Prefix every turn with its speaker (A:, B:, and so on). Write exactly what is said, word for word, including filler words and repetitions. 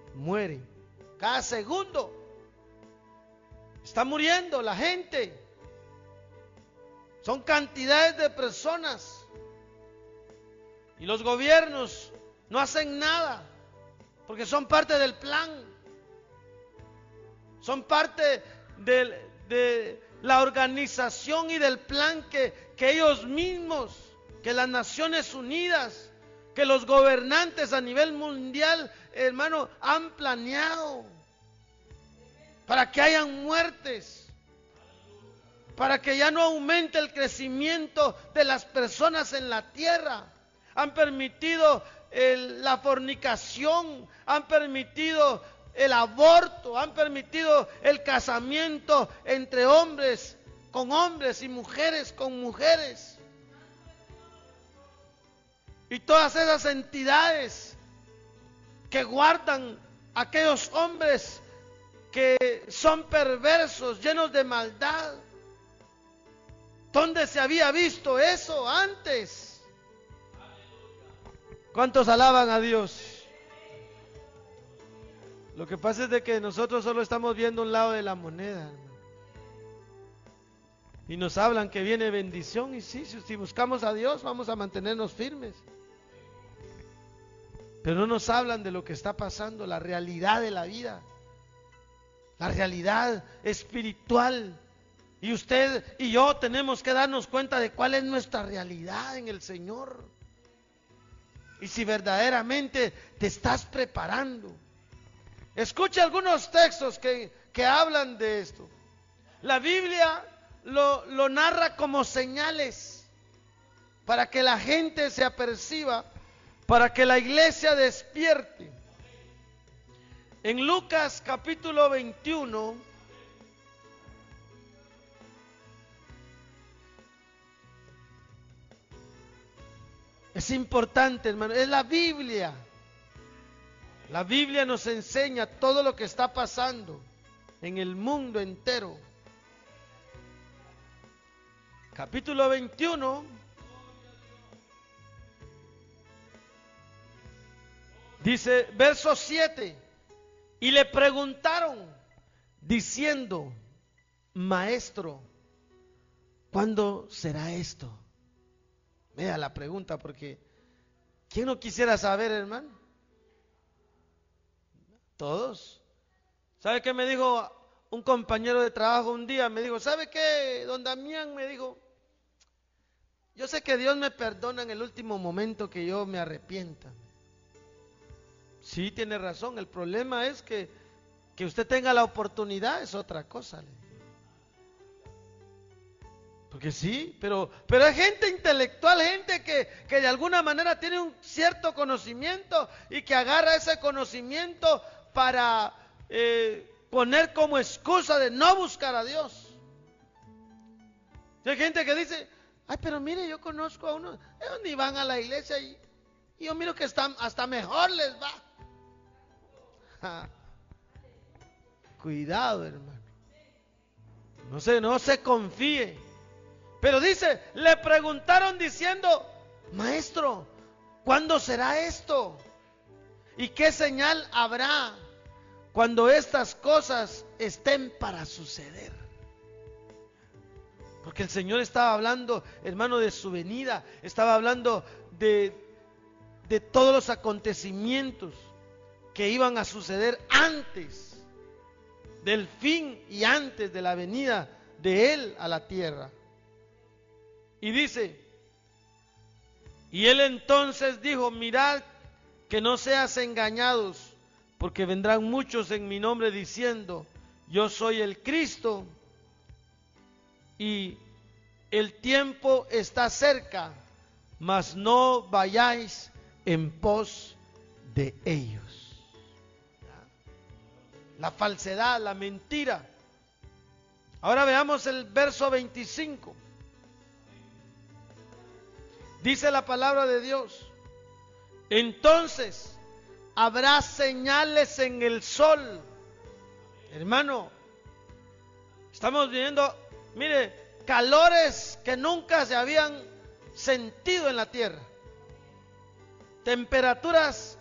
A: mueren. Cada segundo está muriendo la gente. Son cantidades de personas. Y los gobiernos no hacen nada, porque son parte del plan. Son parte del, de la organización y del plan que, que ellos mismos, que las Naciones Unidas, que los gobernantes a nivel mundial, hermano, han planeado para que hayan muertes, para que ya no aumente el crecimiento de las personas en la tierra. Han permitido el, la fornicación, han permitido el aborto, han permitido el casamiento entre hombres con hombres y mujeres con mujeres. Y todas esas entidades que guardan a aquellos hombres que son perversos, llenos de maldad. ¿Dónde se había visto eso antes? ¿Cuántos alaban a Dios? Lo que pasa es de que nosotros solo estamos viendo un lado de la moneda, hermano. Y nos hablan que viene bendición, y sí, si buscamos a Dios vamos a mantenernos firmes. Pero no nos hablan de lo que está pasando, la realidad de la vida, la realidad espiritual. Y usted y yo tenemos que darnos cuenta de cuál es nuestra realidad en el Señor. Y si verdaderamente te estás preparando. Escucha algunos textos que, que hablan de esto. La Biblia lo, lo narra como señales para que la gente se aperciba, para que la iglesia despierte. En Lucas capítulo veintiuno, es importante, hermano, es la Biblia. La Biblia nos enseña todo lo que está pasando en el mundo entero. Capítulo veintiuno, dice, verso siete, y le preguntaron, diciendo, maestro, ¿cuándo será esto? Vea la pregunta, porque ¿quién no quisiera saber, hermano? Todos. ¿Sabe qué me dijo un compañero de trabajo un día? Me dijo, ¿sabe qué, don Damián? Me dijo, yo sé que Dios me perdona en el último momento que yo me arrepienta. Sí, tiene razón, el problema es que, que usted tenga la oportunidad, es otra cosa. Porque sí, pero, pero hay gente intelectual, gente que, que de alguna manera tiene un cierto conocimiento y que agarra ese conocimiento para eh, poner como excusa de no buscar a Dios. Hay gente que dice, ay, pero mire, yo conozco a uno, ellos ni van a la iglesia y, y yo miro que están, hasta mejor les va. Ja. Cuidado, hermano. No se, no se confíe. Pero dice, le preguntaron diciendo, maestro, ¿cuándo será esto? ¿Y qué señal habrá cuando estas cosas estén para suceder? Porque el Señor estaba hablando, hermano, de su venida, estaba hablando de, de todos los acontecimientos que iban a suceder antes del fin y antes de la venida de Él a la tierra. Y dice, y Él entonces dijo, mirad que no seas engañados, porque vendrán muchos en mi nombre diciendo, yo soy el Cristo, y el tiempo está cerca, mas no vayáis en pos de ellos. La falsedad, la mentira. Ahora veamos el verso veinticinco. Dice la palabra de Dios, entonces habrá señales en el sol. Hermano, estamos viendo, mire, calores que nunca se habían sentido en la tierra. Temperaturas